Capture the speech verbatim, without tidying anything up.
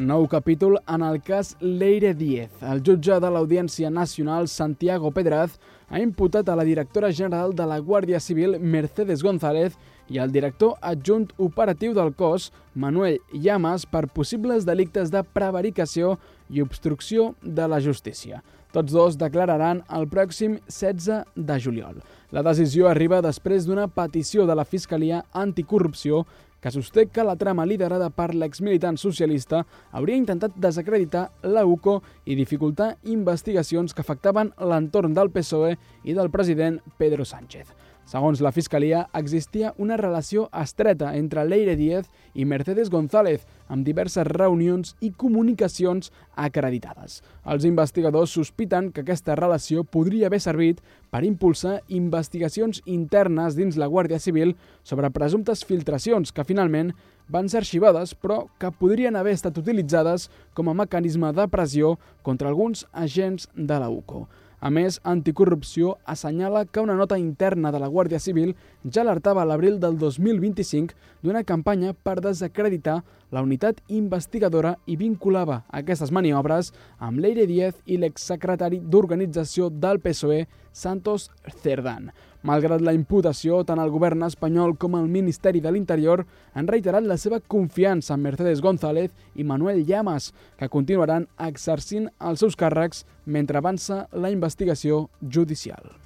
Nou capítol en el cas Leire Díez. El jutge de l'Audiència Nacional, Santiago Pedraz, ha imputat a la directora general de la Guàrdia Civil, Mercedes González, i al director adjunt operatiu del cos, Manuel Llamas, per possibles delictes de prevaricació i obstrucció de la justícia. Tots dos declararan el pròxim setze de juliol. La decisió arriba després d'una petició de la Fiscalia Anticorrupció que sosté que la trama liderada per l'exmilitant socialista hauria intentat desacreditar la U C O i dificultar investigacions que afectaven l'entorn del P S O E i del president Pedro Sánchez. Segons la Fiscalia, existia una relació estreta entre Leire Díez i Mercedes González, amb diverses reunions i comunicacions acreditades. Els investigadors sospiten que aquesta relació podria haver servit per impulsar investigacions internes dins la Guàrdia Civil sobre presumptes filtracions que finalment van ser arxivades, però que podrien haver estat utilitzades com a mecanisme de pressió contra alguns agents de la U C O. A més, Anticorrupció assenyala que una nota interna de la Guàrdia Civil ja alertava a l'abril del dos mil vint-i-cinc d'una campanya per desacreditar la unitat investigadora i vinculava aquestes maniobres amb Leire Díez i l'exsecretari d'Organització del P S O E, Santos Cerdán. Malgrat la imputació, tant el govern espanyol com el Ministeri de l'Interior han reiterat la seva confiança en Mercedes González i Manuel Llamas, que continuaran exercint els seus càrrecs mentre avança la investigació judicial.